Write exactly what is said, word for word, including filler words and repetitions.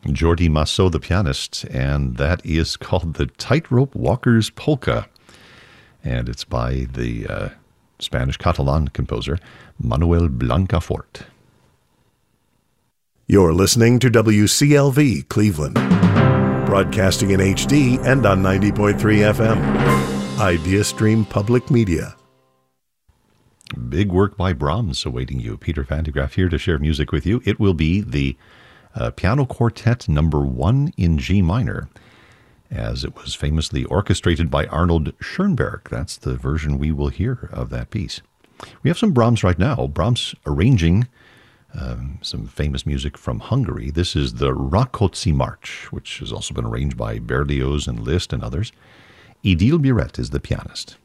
Jordi Massot, the pianist, and that is called the Tightrope Walker's Polka. And it's by the uh, Spanish Catalan composer Manuel Blancafort. You're listening to W C L V Cleveland, broadcasting in H D and on ninety point three F M. IdeaStream Public Media. Big work by Brahms awaiting you. Peter Van de Graaff here to share music with you. It will be the uh, Piano Quartet number one in G minor, as it was famously orchestrated by Arnold Schoenberg. That's the version we will hear of that piece. We have some Brahms right now. Brahms arranging um, some famous music from Hungary. This is the Rákóczi March, which has also been arranged by Berlioz and Liszt and others. Idil Biret is the pianist.